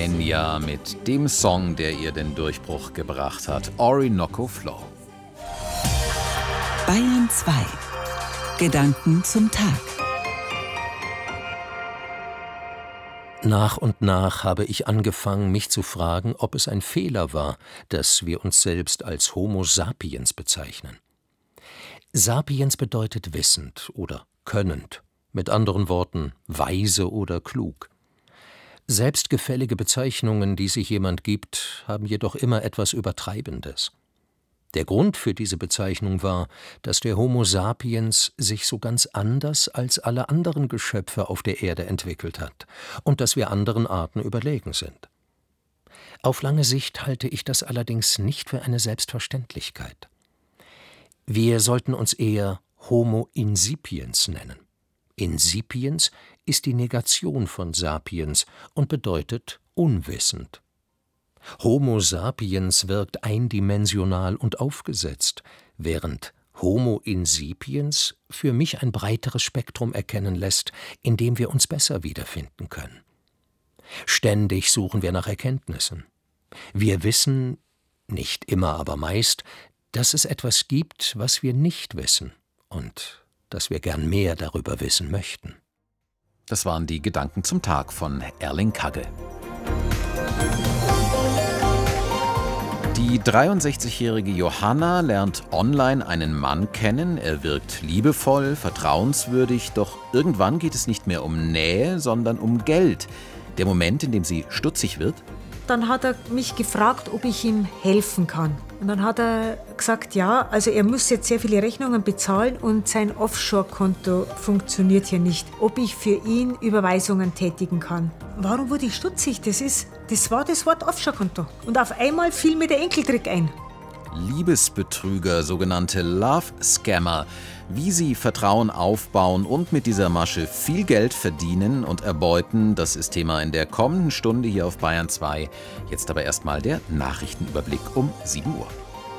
Enya mit dem Song, der ihr den Durchbruch gebracht hat, Orinoco Flow. Bayern 2. Gedanken zum Tag. Nach und nach habe ich angefangen, mich zu fragen, ob es ein Fehler war, dass wir uns selbst als Homo sapiens bezeichnen. Sapiens bedeutet wissend oder könnend, mit anderen Worten weise oder klug. Selbstgefällige Bezeichnungen, die sich jemand gibt, haben jedoch immer etwas Übertreibendes. Der Grund für diese Bezeichnung war, dass der Homo sapiens sich so ganz anders als alle anderen Geschöpfe auf der Erde entwickelt hat und dass wir anderen Arten überlegen sind. Auf lange Sicht halte ich das allerdings nicht für eine Selbstverständlichkeit. Wir sollten uns eher Homo insipiens nennen. Insipiens ist die Negation von sapiens und bedeutet unwissend. Homo sapiens wirkt eindimensional und aufgesetzt, während Homo insipiens für mich ein breiteres Spektrum erkennen lässt, in dem wir uns besser wiederfinden können. Ständig suchen wir nach Erkenntnissen. Wir wissen, nicht immer, aber meist, dass es etwas gibt, was wir nicht wissen und dass wir gern mehr darüber wissen möchten. Das waren die Gedanken zum Tag von Erling Kagge. Die 63-jährige Johanna lernt online einen Mann kennen. Er wirkt liebevoll, vertrauenswürdig, doch irgendwann geht es nicht mehr um Nähe, sondern um Geld. Der Moment, in dem sie stutzig wird? Dann hat er mich gefragt, ob ich ihm helfen kann. Und dann hat er gesagt, ja, also er muss jetzt sehr viele Rechnungen bezahlen und sein Offshore-Konto funktioniert hier nicht. Ob ich für ihn Überweisungen tätigen kann. Warum wurde ich stutzig? Das war das Wort Offshore-Konto. Und auf einmal fiel mir der Enkeltrick ein. Liebesbetrüger, sogenannte Love-Scammer. Wie sie Vertrauen aufbauen und mit dieser Masche viel Geld verdienen und erbeuten, das ist Thema in der kommenden Stunde hier auf Bayern 2. Jetzt aber erstmal der Nachrichtenüberblick um 7 Uhr.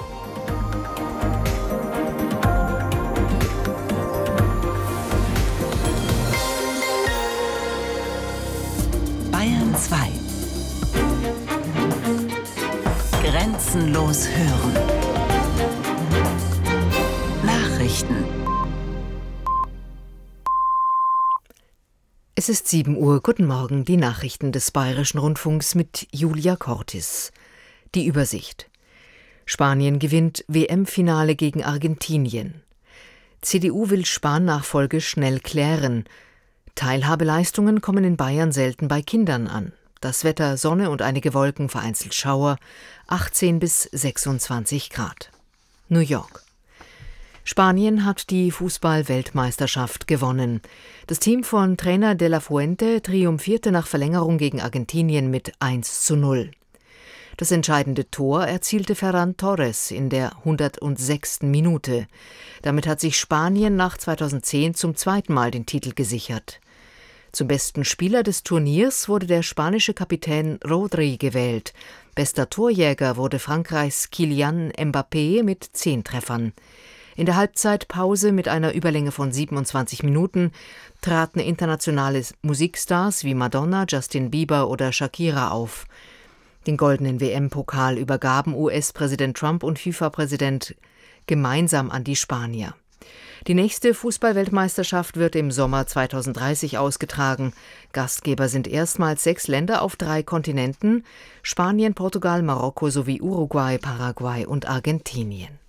Bayern 2. Grenzenlos hören. Nachrichten. Es ist 7 Uhr. Guten Morgen, die Nachrichten des Bayerischen Rundfunks mit Julia Cortis. Die Übersicht. Spanien gewinnt WM-Finale gegen Argentinien. CDU will Spahn-Nachfolge schnell klären. Teilhabeleistungen kommen in Bayern selten bei Kindern an. Das Wetter: Sonne und einige Wolken, vereinzelt Schauer, 18 bis 26 Grad. New York. Spanien hat die Fußball-Weltmeisterschaft gewonnen. Das Team von Trainer de la Fuente triumphierte nach Verlängerung gegen Argentinien mit 1:0. Das entscheidende Tor erzielte Ferran Torres in der 106. Minute. Damit hat sich Spanien nach 2010 zum zweiten Mal den Titel gesichert. Zum besten Spieler des Turniers wurde der spanische Kapitän Rodri gewählt. Bester Torjäger wurde Frankreichs Kylian Mbappé mit 10 Treffern. In der Halbzeitpause mit einer Überlänge von 27 Minuten traten internationale Musikstars wie Madonna, Justin Bieber oder Shakira auf. Den goldenen WM-Pokal übergaben US-Präsident Trump und FIFA-Präsident gemeinsam an die Spanier. Die nächste Fußball-Weltmeisterschaft wird im Sommer 2030 ausgetragen. Gastgeber sind erstmals 6 Länder auf 3 Kontinenten: Spanien, Portugal, Marokko sowie Uruguay, Paraguay und Argentinien.